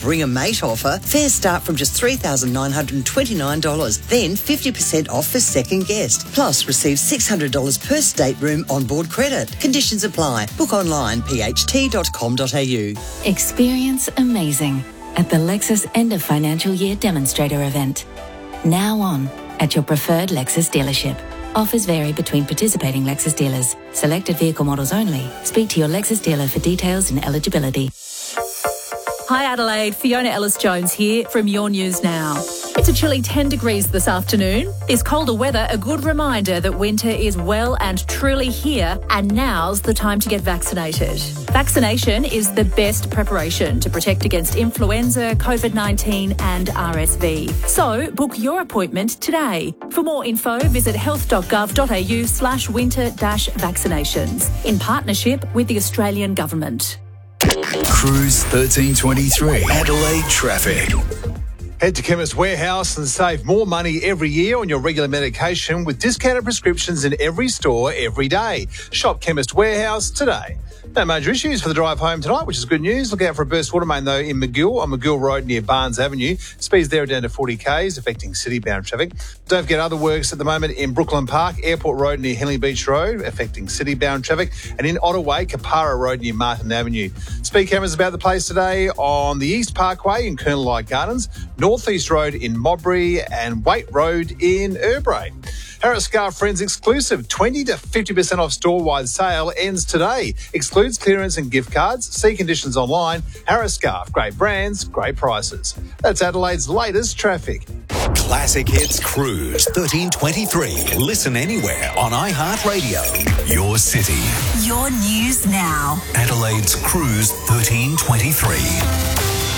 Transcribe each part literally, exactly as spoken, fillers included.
Bring a Mate offer. Fares start from just three thousand nine hundred twenty-nine dollars. Then fifty percent off for second guest. Plus, receive six hundred dollars per stateroom onboard credit. Conditions apply. Book online, p h t dot com dot a u. Experience amazing at the Lexus End of Financial Year Demonstrator event. Now on at your preferred Lexus dealership. Offers vary between participating Lexus dealers. Selected vehicle models only. Speak to your Lexus dealer for details and eligibility. Hi Adelaide, Fiona Ellis-Jones here from Your News Now. It's a chilly ten degrees this afternoon. This colder weather, a good reminder that winter is well and truly here, and now's the time to get vaccinated. Vaccination is the best preparation to protect against influenza, COVID nineteen and R S V. So book your appointment today. For more info, visit health dot gov dot a u slash winter dash vaccinations in partnership with the Australian Government. Cruise thirteen twenty-three, Adelaide traffic. Head to Chemist Warehouse and save more money every year on your regular medication with discounted prescriptions in every store every day. Shop Chemist Warehouse today. No major issues for the drive home tonight, which is good news. Look out for a burst water main, though, in McGill on McGill Road near Barnes Avenue. Speeds there are down to forty k's, affecting city-bound traffic. Don't forget other works at the moment in Brooklyn Park, Airport Road near Henley Beach Road, affecting city-bound traffic. And in Ottaway, Kapara Road near Martin Avenue. Speed cameras about the place today on the East Parkway in Colonel Light Gardens, North East Road in Modbury and Waite Road in Urbray. Harris Scarf Friends exclusive twenty to fifty percent off store-wide sale ends today. Excludes clearance and gift cards. See conditions online. Harris Scarf. Great brands, great prices. That's Adelaide's latest traffic. Classic Hits Cruise thirteen twenty-three. Listen anywhere on iHeartRadio. Your city. Your News Now. Adelaide's Cruise thirteen twenty-three.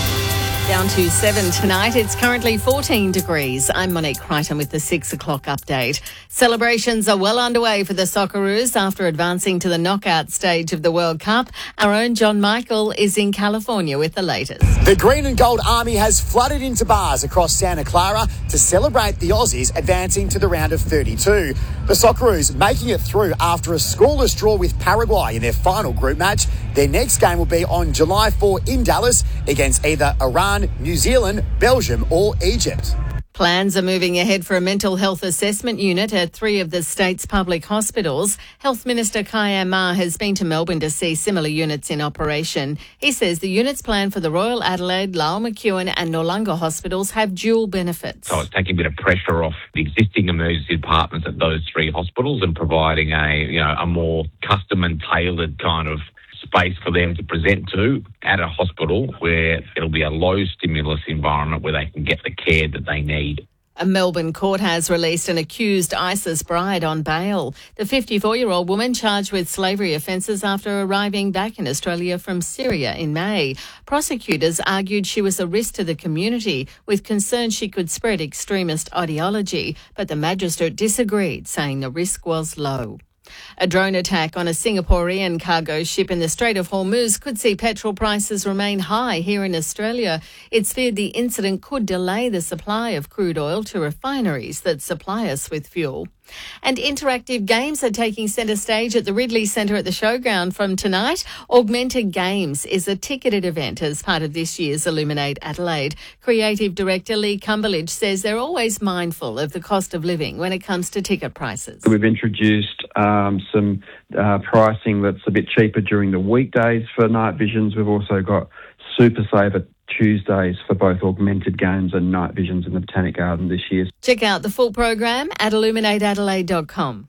Down to seven tonight. It's currently fourteen degrees. I'm Monique Crichton with the six o'clock update. Celebrations are well underway for the Socceroos after advancing to the knockout stage of the World Cup. Our own John Michael is in California with the latest. The Green and Gold Army has flooded into bars across Santa Clara to celebrate the Aussies advancing to the round of thirty-two. The Socceroos making it through after a scoreless draw with Paraguay in their final group match. Their next game will be on July fourth in Dallas against either Iran, New Zealand, Belgium or Egypt. Plans are moving ahead for a mental health assessment unit at three of the state's public hospitals. Health Minister Kayam Ma has been to Melbourne to see similar units in operation. He says the units planned for the Royal Adelaide, Lowell McEwen and Noarlunga hospitals have dual benefits. So it's taking a bit of pressure off the existing emergency departments at those three hospitals and providing a, you know, a more custom and tailored kind of space for them to present to at a hospital where it'll be a low stimulus environment where they can get the care that they need. A Melbourne court has released an accused ISIS bride on bail. The fifty-four-year-old woman charged with slavery offences after arriving back in Australia from Syria in May. Prosecutors argued she was a risk to the community, with concerns she could spread extremist ideology, but the magistrate disagreed, saying the risk was low. A drone attack on a Singaporean cargo ship in the Strait of Hormuz could see petrol prices remain high here in Australia. It's feared the incident could delay the supply of crude oil to refineries that supply us with fuel. And interactive games are taking centre stage at the Ridley Centre at the Showground from tonight. Augmented Games is a ticketed event as part of this year's Illuminate Adelaide. Creative Director Lee Cumberledge says they're always mindful of the cost of living when it comes to ticket prices. We've introduced um, some uh, pricing that's a bit cheaper during the weekdays for night visions. We've also got Super Saver Tuesdays for both Augmented Games and Night Visions in the Botanic Garden this year. Check out the full program at illuminate adelaide dot com.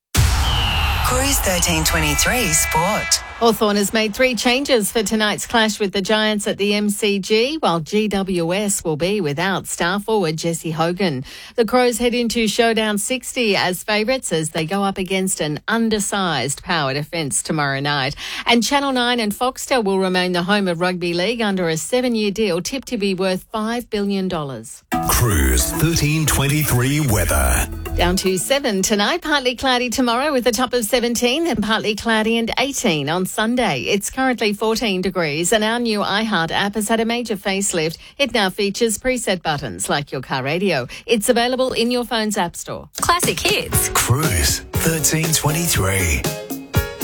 Cruise thirteen twenty-three Sport. Hawthorn has made three changes for tonight's clash with the Giants at the M C G, while G W S will be without star forward Jesse Hogan. The Crows head into Showdown sixty as favourites as they go up against an undersized power defence tomorrow night. And Channel nine and Foxtel will remain the home of rugby league under a seven-year deal tipped to be worth five billion dollars. Cruise thirteen twenty-three weather. Down to seven tonight, partly cloudy tomorrow with a top of seventeen, then partly cloudy and eighteen on Sunday. It's currently fourteen degrees and our new iHeart app has had a major facelift. It now features preset buttons like your car radio. It's available in your phone's app store. Classic Hits. Cruise thirteen twenty-three.